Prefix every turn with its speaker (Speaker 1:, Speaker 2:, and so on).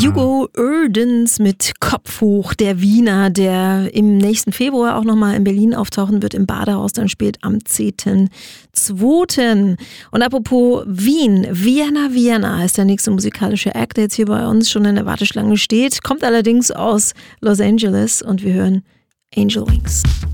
Speaker 1: Hugo Urdens mit Kopf hoch, der Wiener, der im nächsten Februar auch nochmal in Berlin auftauchen wird, im Badehaus, dann spielt am 10.2. Und apropos Wien, Vienna ist der nächste musikalische Act, der jetzt hier bei uns schon in der Warteschlange steht, kommt allerdings aus Los Angeles und wir hören Angel Wings.